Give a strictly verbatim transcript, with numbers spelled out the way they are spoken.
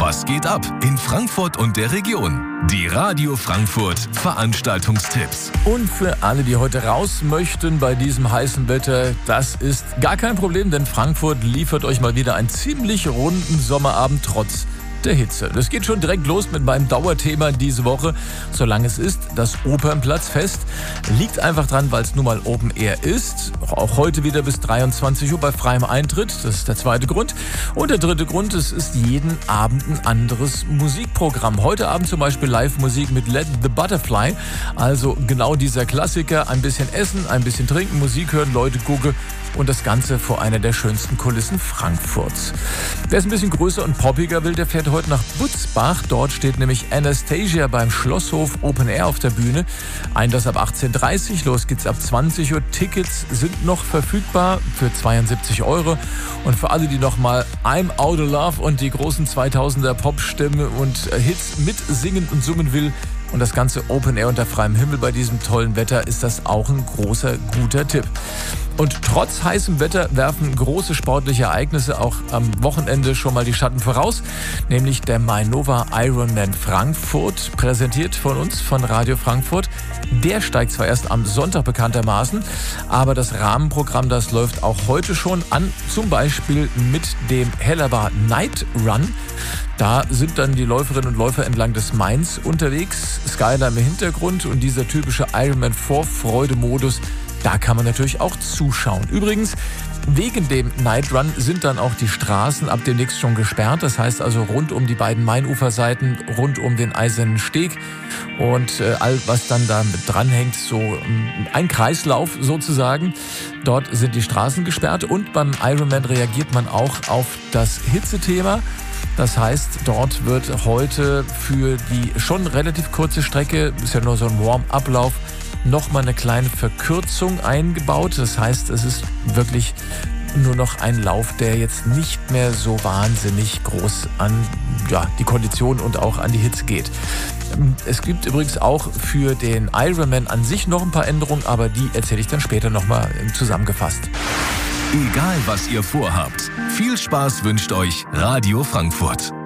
Was geht ab in Frankfurt und der Region? Die Radio Frankfurt Veranstaltungstipps. Und für alle, die heute raus möchten bei diesem heißen Wetter, das ist gar kein Problem, denn Frankfurt liefert euch mal wieder einen ziemlich runden Sommerabend trotz der Hitze. Das geht schon direkt los mit meinem Dauerthema diese Woche, solange es ist, das Opernplatzfest. Liegt einfach dran, weil es nun mal Open Air ist. Auch heute wieder bis dreiundzwanzig Uhr bei freiem Eintritt. Das ist der zweite Grund. Und der dritte Grund, es ist jeden Abend ein anderes Musikprogramm. Heute Abend zum Beispiel Live-Musik mit Let the Butterfly. Also genau dieser Klassiker. Ein bisschen essen, ein bisschen trinken, Musik hören, Leute gucken. Und das Ganze vor einer der schönsten Kulissen Frankfurts. Wer es ein bisschen größer und poppiger will, der fährt heute nach Butzbach. Dort steht nämlich Anastasia beim Schlosshof Open Air auf der Bühne. Einlass ab achtzehn Uhr dreißig, los geht's ab zwanzig Uhr. Tickets sind noch verfügbar für zweiundsiebzig Euro. Und für alle, die nochmal I'm Out of Love und die großen zweitausender Popstimmen und Hits mitsingen und summen will, und das ganze Open Air unter freiem Himmel bei diesem tollen Wetter, ist das auch ein großer, guter Tipp. Und trotz heißem Wetter werfen große sportliche Ereignisse auch am Wochenende schon mal die Schatten voraus, nämlich der Mainova Ironman Frankfurt, präsentiert von uns, von Radio Frankfurt. Der steigt zwar erst am Sonntag bekanntermaßen, aber das Rahmenprogramm, das läuft auch heute schon an, zum Beispiel mit dem Hellerbar Night Run. Da sind dann die Läuferinnen und Läufer entlang des Mains unterwegs, Skyline im Hintergrund und dieser typische Ironman-Vorfreude-Modus, da kann man natürlich auch zuschauen. Übrigens, wegen dem Night Run sind dann auch die Straßen ab demnächst schon gesperrt. Das heißt also rund um die beiden Mainuferseiten, rund um den Eisernen Steg und äh, all was dann da mit dranhängt, so ein Kreislauf sozusagen. Dort sind die Straßen gesperrt und beim Ironman reagiert man auch auf das Hitzethema. Das heißt, dort wird heute für die schon relativ kurze Strecke, ist ja nur so ein Warm-up-Lauf, nochmal eine kleine Verkürzung eingebaut. Das heißt, es ist wirklich nur noch ein Lauf, der jetzt nicht mehr so wahnsinnig groß an ja, die Kondition und auch an die Hitze geht. Es gibt übrigens auch für den Ironman an sich noch ein paar Änderungen, aber die erzähle ich dann später nochmal zusammengefasst. Egal was ihr vorhabt, viel Spaß wünscht euch Radio Frankfurt.